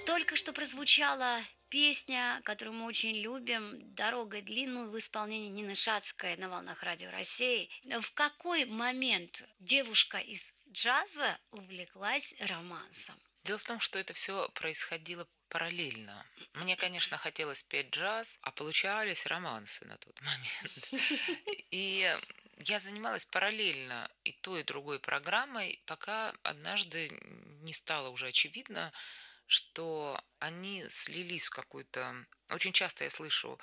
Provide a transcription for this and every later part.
Только что прозвучала песня, которую мы очень любим, «Дорога длинную» в исполнении Нины Шацкой на волнах Радио России. В какой момент девушка из джаза увлеклась романсом? Дело в том, что это все происходило параллельно. Мне, конечно, хотелось петь джаз, а получались романсы на тот момент. И я занималась параллельно и той, и другой программой, пока однажды не стало уже очевидно, что они слились в какую-то. Очень часто я слышу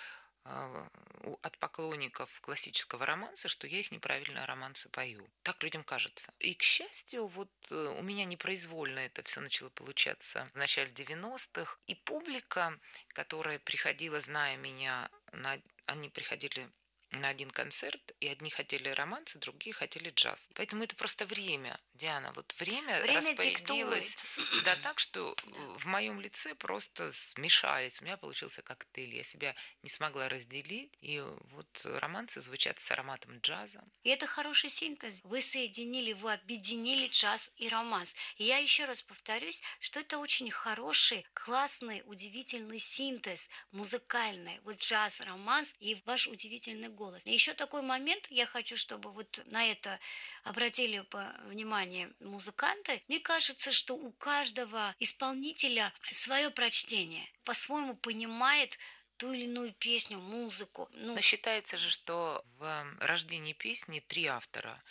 от поклонников классического романса, что я их неправильно романсы пою. Так людям кажется. И, к счастью, вот у меня непроизвольно это все начало получаться в начале 90-х. И публика, которая приходила, зная меня, они приходили на один концерт, и одни хотели романсы, другие хотели джаз. Поэтому это просто время, Диана. Вот время Время распорядилось, диктует. да, так, что Да. в моем лице просто смешались. У меня получился коктейль. Я себя не смогла разделить. И вот романсы звучат с ароматом джаза. И это хороший синтез. Вы соединили, вы объединили джаз и романс. И я еще раз повторюсь, что это очень хороший, классный, удивительный синтез музыкальный. Вот джаз, романс и ваш удивительный голос. И еще такой момент, я хочу, чтобы вот на это обратили внимание музыканты. Мне кажется, что у каждого исполнителя свое прочтение. По-своему понимает ту или иную песню, музыку. Но считается же, что в рождении песни три автора.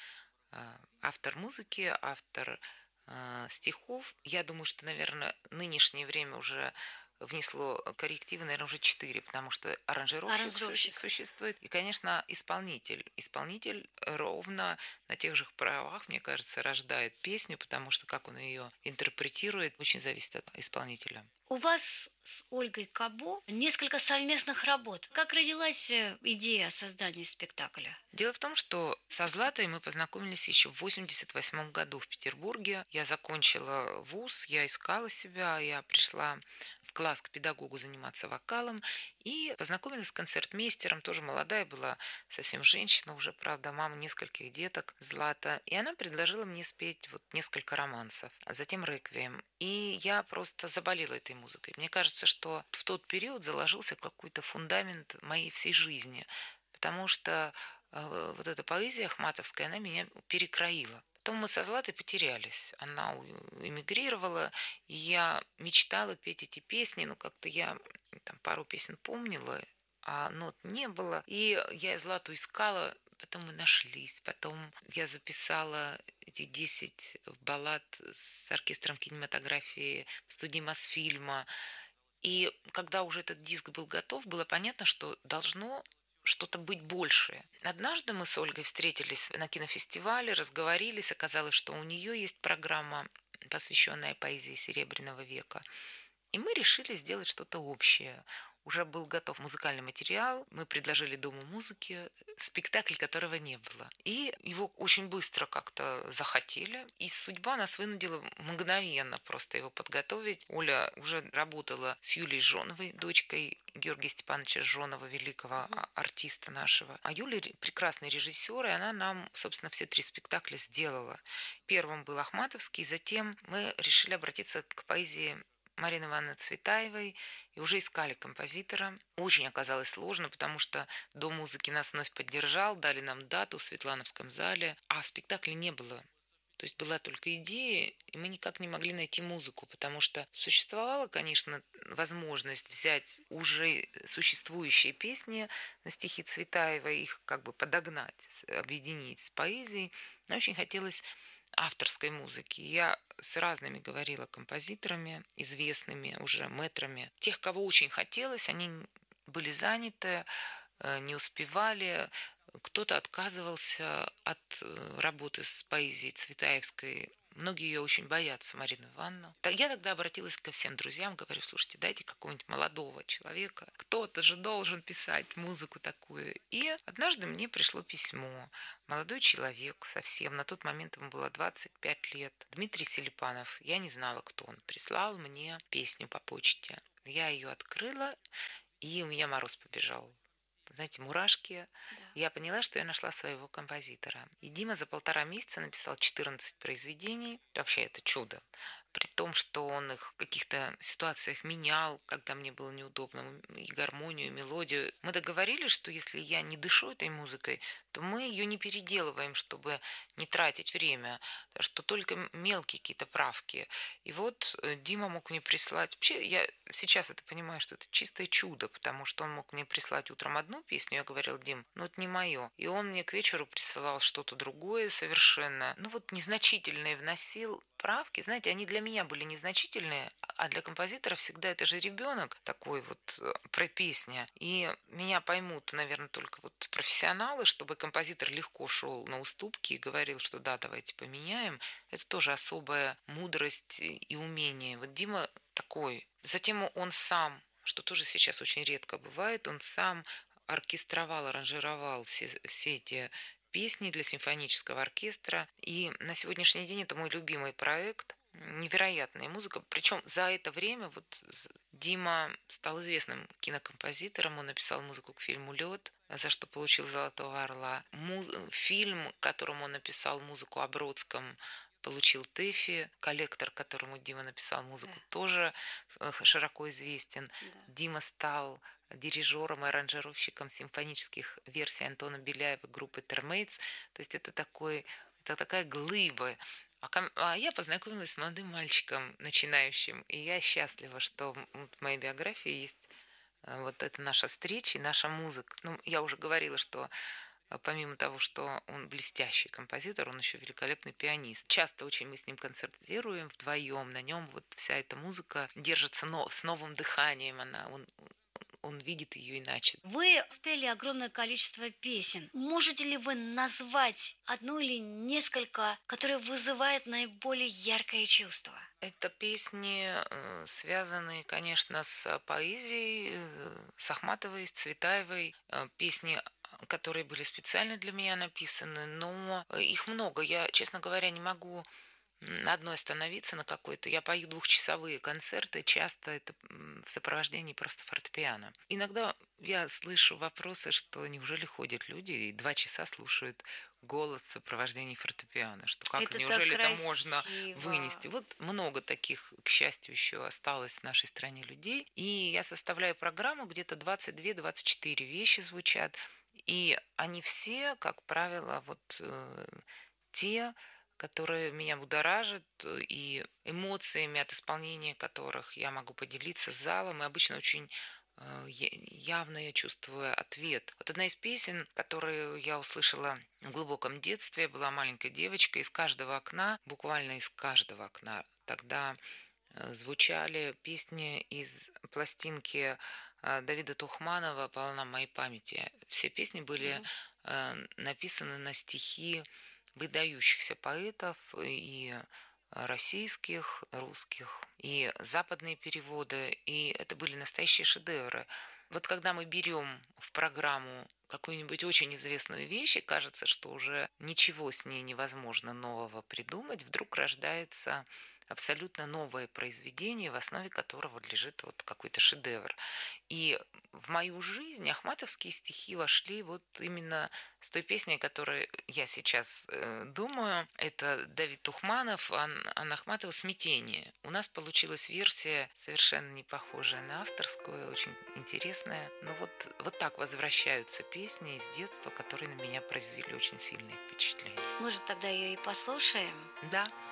Автор музыки, автор стихов. Я думаю, что, наверное, нынешнее время уже внесло коррективы, наверное, уже четыре, потому что аранжировщик аранжировщик. существует. И, конечно, исполнитель. Исполнитель ровно на тех же правах, мне кажется, рождает песню, потому что как он ее интерпретирует, очень зависит от исполнителя. У вас с Ольгой Кабо несколько совместных работ. Как родилась идея создания спектакля? Дело в том, что со Златой мы познакомились еще в 88 году в Петербурге. Я закончила вуз, я искала себя, я пришла в класс к педагогу заниматься вокалом и познакомилась с концертмейстером, тоже молодая была, совсем женщина уже, правда, мама нескольких деток, Злата. И она предложила мне спеть вот несколько романсов, а затем реквием. И я просто заболела этой музыкой. Мне кажется, что в тот период заложился какой-то фундамент моей всей жизни, потому что вот эта поэзия ахматовская, она меня перекроила. Потом мы со Златой потерялись. Она эмигрировала, и я мечтала петь эти песни, но как-то я там пару песен помнила, а нот не было. И я Злату искала, потом мы нашлись, потом я записала эти 10 баллад с оркестром кинематографии в студии Мосфильма. И когда уже этот диск был готов, было понятно, что должно что-то быть большее. Однажды мы с Ольгой встретились на кинофестивале, разговорились. Оказалось, что у нее есть программа, посвященная поэзии Серебряного века. И мы решили сделать что-то общее. Уже был готов музыкальный материал, мы предложили Дому музыки, спектакль которого не было. И его очень быстро как-то захотели. И судьба нас вынудила мгновенно просто его подготовить. Оля уже работала с Юлией Жжоновой, дочкой Георгия Степановича Жжонова, великого артиста нашего. А Юля прекрасный режиссер, и она нам, собственно, все три спектакля сделала. Первым был Ахматовский, затем мы решили обратиться к поэзии Марины Ивановны Цветаевой, и уже искали композитора. Очень оказалось сложно, потому что Дом музыки нас вновь поддержал, дали нам дату в Светлановском зале, а спектакля не было. То есть была только идея, и мы никак не могли найти музыку, потому что существовала, конечно, возможность взять уже существующие песни на стихи Цветаевой, их как бы подогнать, объединить с поэзией, но очень хотелось авторской музыки. Я с разными говорила композиторами, известными уже мэтрами. Тех, кого очень хотелось, они были заняты, не успевали. Кто-то отказывался от работы с поэзией Цветаевской. Многие ее очень боятся, Марина Ивановна. Я тогда обратилась ко всем друзьям, говорю, слушайте, дайте какого-нибудь молодого человека. Кто-то же должен писать музыку такую. И однажды мне пришло письмо. Молодой человек совсем, на тот момент ему было 25 лет. Дмитрий Селипанов, я не знала, кто он, прислал мне песню по почте. Я ее открыла, и у меня мороз побежал. Знаете, мурашки. Да. Я поняла, что я нашла своего композитора. И Дима за 1,5 месяца написал 14 произведений. Вообще это чудо. при том, что он их в каких-то ситуациях менял, когда мне было неудобно, и гармонию, и мелодию. Мы договорились, что если я не дышу этой музыкой, то мы ее не переделываем, чтобы не тратить время, что только мелкие какие-то правки. И вот Дима мог мне прислать... Вообще, я сейчас это понимаю, что это чистое чудо, потому что он мог мне прислать утром одну песню, я говорил: Дим, ну это не мое. И он мне к вечеру присылал что-то другое совершенно. Ну вот незначительные вносил правки. Знаете, они для меня были незначительные, а для композитора всегда это же ребенок такой вот про песня. И меня поймут, наверное, только вот профессионалы, чтобы композитор легко шел на уступки и говорил, что да, давайте поменяем. Это тоже особая мудрость и умение. Вот Дима такой. Затем он сам, что тоже сейчас очень редко бывает, он сам оркестровал, аранжировал все эти песни для симфонического оркестра. И на сегодняшний день это мой любимый проект. Невероятная музыка. Причем за это время вот Дима стал известным кинокомпозитором. Он написал музыку к фильму «Лед», за что получил «Золотого орла». Фильм, которому он написал музыку о Бродском, получил ТЭФИ. «Коллектор», которому Дима написал музыку, Да. тоже широко известен. Да. Дима стал дирижером и аранжировщиком симфонических версий Антона Беляева группы Термейтс. То есть это такая глыба. А я познакомилась с молодым мальчиком, начинающим, и я счастлива, что в моей биографии есть вот это наша встреча и наша музыка. Ну, я уже говорила, что помимо того, что он блестящий композитор, он еще великолепный пианист. Часто очень мы с ним концертируем вдвоем, на нем вот вся эта музыка держится с новым дыханием, он видит ее иначе. Вы спели огромное количество песен. Можете ли вы назвать одну или несколько, которые вызывают наиболее яркое чувство? Это песни, связанные, конечно, с поэзией, с Ахматовой, с Цветаевой. Песни, которые были специально для меня написаны, но их много. Я, честно говоря, не могу на одной остановиться на какой-то. Я пою двухчасовые концерты, часто это в сопровождении просто фортепиано. Иногда я слышу вопросы, что неужели ходят люди и 2 часа слушают голос в сопровождении фортепиано, что как, Это так неужели это можно красиво. вынести. Вот много таких, к счастью, еще осталось в нашей стране людей. И я составляю программу, где-то 22-24 вещи звучат. И они все, как правило, вот те, которые меня будоражат, и эмоциями, от исполнения которых я могу поделиться с залом. И обычно очень явно я чувствую ответ. Вот одна из песен, которую я услышала в глубоком детстве, я была маленькой девочкой, из каждого окна, буквально из каждого окна, тогда звучали песни из пластинки Давида Тухманова «Полна моей памяти». Все песни были Мгм. написаны на стихи выдающихся поэтов и российских, русских, и западные переводы, и это были настоящие шедевры. Вот когда мы берем в программу какую-нибудь очень известную вещь, и кажется, что уже ничего с ней невозможно нового придумать, вдруг рождается абсолютно новое произведение, в основе которого лежит вот какой-то шедевр. И в мою жизнь ахматовские стихи вошли вот именно с той песней, о которой я сейчас думаю. Это Давид Тухманов, Анна Ахматова «Смятение». У нас получилась версия совершенно не похожая на авторскую, очень интересная. Но вот так возвращаются песни из детства, которые на меня произвели очень сильное впечатление. Может, тогда ее и послушаем? Да.